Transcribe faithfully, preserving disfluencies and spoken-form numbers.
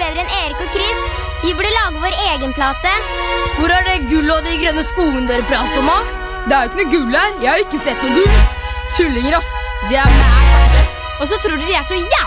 bedre enn Erik og Chris. Vi burde lage vår egen plate. Hvor er det gull og de grønne skoene dere prater om, da? Det er jo ikke noe gull her. Jeg har ikke sett noe gull. Tullinger, ass. De er mad. Og så tror dere de er så jævlig